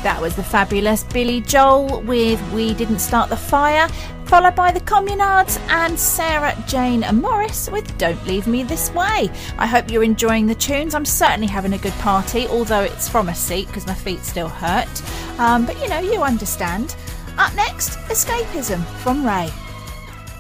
That was the fabulous Billy Joel with We Didn't Start the Fire, followed by the Communards and Sarah Jane Morris with Don't Leave Me This Way. I hope you're enjoying the tunes. I'm certainly having a good party, although it's from a seat because my feet still hurt. But you know, you understand. Up next, Escapism from Ray.